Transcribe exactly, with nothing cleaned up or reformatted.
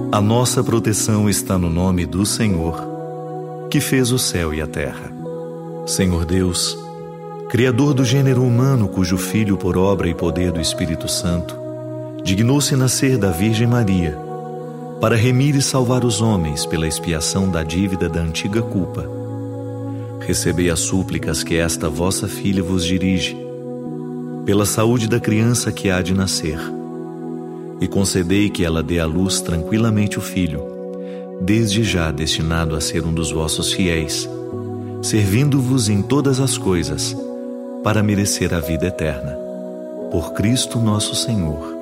A nossa proteção está no nome do Senhor, que fez o céu e a terra. Senhor Deus, Criador do gênero humano, cujo Filho, por obra e poder do Espírito Santo, dignou-se nascer da Virgem Maria, para remir e salvar os homens pela expiação da dívida da antiga culpa. Recebei as súplicas que esta vossa filha vos dirige, pela saúde da criança que há de nascer, e concedei que ela dê à luz tranquilamente o filho, desde já destinado a ser um dos vossos fiéis, servindo-vos em todas as coisas, para merecer a vida eterna. Por Cristo nosso Senhor.